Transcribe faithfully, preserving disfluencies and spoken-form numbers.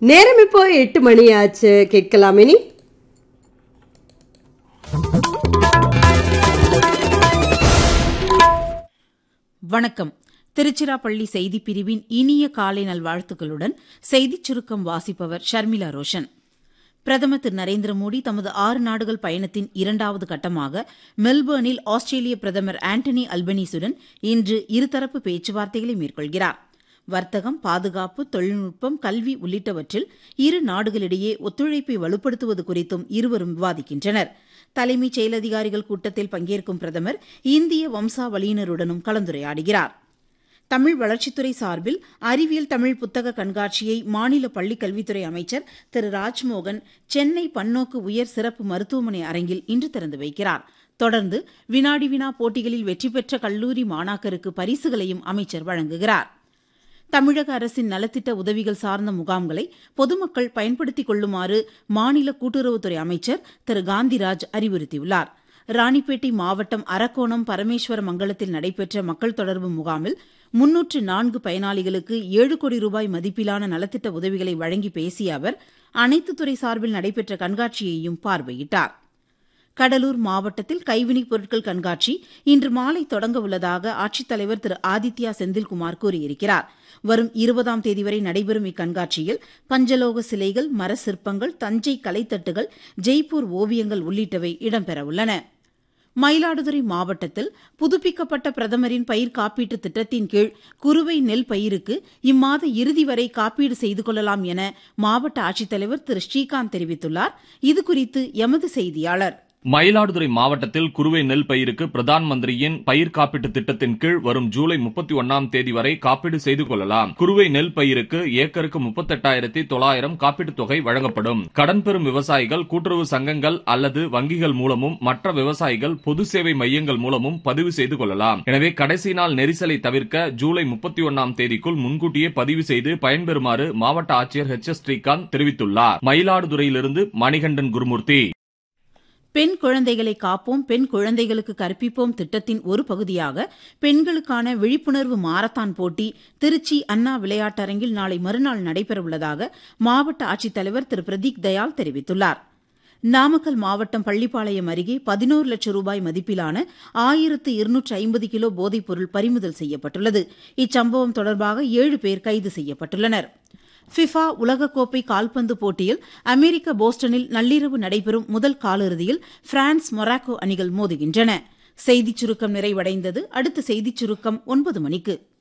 நேரம் இப்போ எட்டு மணி ஆச்சு. கேட்கலாம் இனி. வணக்கம். திருச்சிராப்பள்ளி செய்திப் பிரிவின் இனிய காலை நல்வாழ்த்துக்களுடன் செய்திச் சுருக்கம் வாசிப்பவர் ஷர்மிளா ரோஷன். பிரதமர் திரு நரேந்திர மோடி தமது ஆறு நாடுகள் பயணத்தின் இரண்டாவது கட்டமாக மெல்பர்னில் ஆஸ்திரேலிய பிரதமர் ஆண்டனி அல்பனீசுடன் இன்று இருதரப்பு பேச்சுவார்த்தைகளை மேற்கொள்கிறார். வர்த்தகம், பாதுகாப்பு, தொழில்நுட்பம், கல்வி உள்ளிட்டவற்றில் இரு நாடுகளிடையே ஒத்துழைப்பை வலுப்படுத்துவது குறித்தும் இருவரும் விவாதிக்கின்றனர். தலைமைச் செயலதிகாரிகள் கூட்டத்தில் பங்கேற்கும் பிரதமர் இந்திய வம்சாவளியினருடனும் கலந்துரையாடுகிறார். தமிழ் வளர்ச்சித்துறை சார்பில் அறிவியல் தமிழ் புத்தக கண்காட்சியை மாநில பள்ளிக் கல்வித்துறை அமைச்சர் திரு ராஜ்மோகன் சென்னை பன்னோக்கு உயர் சிறப்பு மருத்துவமனை அரங்கில் இன்று திறந்து வைக்கிறார். தொடர்ந்து வினாடி வினா போட்டிகளில் வெற்றி பெற்ற கல்லூரி மாணாக்கருக்கு பரிசுகளையும் அமைச்சர் வழங்குகிறார். தமிழக அரசின் நலத்திட்ட உதவிகள் சார்ந்த முகாம்களை பொதுமக்கள் பயன்படுத்திக் கொள்ளுமாறு மாநில கூட்டுறவுத்துறை அமைச்சர் திரு காந்திராஜ் அறிவுறுத்தியுள்ளார். ராணிப்பேட்டை மாவட்டம் அரக்கோணம் பரமேஸ்வர மங்கலத்தில் நடைபெற்ற மக்கள் தொடர்பு முகாமில் முன்னூற்று நான்கு பயனாளிகளுக்கு ஏழு கோடி ரூபாய் மதிப்பிலான நலத்திட்ட உதவிகளை வழங்கி பேசிய அவர் அனைத்து துறை சார்பில் நடைபெற்ற கண்காட்சியையும் பார்வையிட்டார். கடலூர் மாவட்டத்தில் கைவினைப் பொருட்கள் கண்காட்சி இன்று மாலை தொடங்க உள்ளதாக ஆட்சித்தலைவர் திரு ஆதித்யா செந்தில்குமார் கூறியிருக்கிறார். வரும் இருபதாம் தேதி வரை நடைபெறும் இக்கண்காட்சியில் பஞ்சலோக சிலைகள், மர சிற்பங்கள், தஞ்சை கலைத்தட்டுகள், ஜெய்ப்பூர் ஓவியங்கள் உள்ளிட்டவை இடம்பெறவுள்ளன. மயிலாடுதுறை மாவட்டத்தில் புதுப்பிக்கப்பட்ட பிரதமரின் பயிர் காப்பீட்டு திட்டத்தின் கீழ் குறுவை நெல் பயிருக்கு இம்மாத இறுதி வரை காப்பீடு செய்து கொள்ளலாம் என மாவட்ட ஆட்சித்தலைவர் திரு ஸ்ரீகாந்த் தெரிவித்துள்ளார். இதுகுறித்து எமது செய்தியாளர். மயிலாடுதுறை மாவட்டத்தில் குறுவை நெல் பயிருக்கு பிரதான் மந்திரியின் பயிர் காப்பீட்டு திட்டத்தின் கீழ் வரும் ஜூலை முப்பத்தி ஒன்னாம் தேதி வரை காப்பீடு செய்து கொள்ளலாம். குறுவை நெல் பயிருக்கு ஏக்கருக்கு முப்பத்தெட்டாயிரத்தி தொள்ளாயிரம் காப்பீட்டுத் தொகை வழங்கப்படும். கடன் பெறும் விவசாயிகள் கூட்டுறவு சங்கங்கள் அல்லது வங்கிகள் மூலமும் மற்ற விவசாயிகள் பொது சேவை மையங்கள் மூலமும் பதிவு செய்து கொள்ளலாம். எனவே கடைசி நாள் நெரிசலை தவிர்க்க ஜூலை முப்பத்தி ஒன்னாம் தேதிக்குள் முன்கூட்டியே பதிவு செய்து பயன்பெறுமாறு மாவட்ட ஆட்சியர் எச் எஸ் ஸ்ரீகாந்த் தெரிவித்துள்ளார். மயிலாடுதுறையிலிருந்து மணிகண்டன் குருமூர்த்தி. பெண் குழந்தைகளை காப்போம், பெண் குழந்தைகளுக்கு கற்பிப்போம் திட்டத்தின் ஒரு பகுதியாக பெண்களுக்கான விழிப்புணர்வு மாரத்தான் போட்டி திருச்சி அண்ணா விளையாட்டரங்கில் நாளை மறுநாள் நடைபெறவுள்ளதாக மாவட்ட ஆட்சித்தலைவர் திரு பிரதீக் தயாள் தெரிவித்துள்ளார். நாமக்கல் மாவட்டம் பள்ளிப்பாளையம் அருகே பதினோரு லட்சம் ரூபாய் மதிப்பிலான ஆயிரத்து இருநூற்று ஐம்பது கிலோ போதைப் பொருள் பறிமுதல் செய்யப்பட்டுள்ளது. இச்சம்பவம் தொடர்பாக ஏழு பேர் கைது செய்யப்பட்டுள்ளனர். ஃபிஃபா உலகக்கோப்பை கால்பந்து போட்டியில் அமெரிக்க போஸ்டனில் நள்ளிரவு நடைபெறும் முதல் காலிறுதியில் பிரான்ஸ், மொராக்கோ அணிகள் மோதுகின்றன. செய்திச் சுருக்கம் நிறைவடைந்தது. அடுத்த செய்திச் சுருக்கம் ஒன்பது மணிக்கு.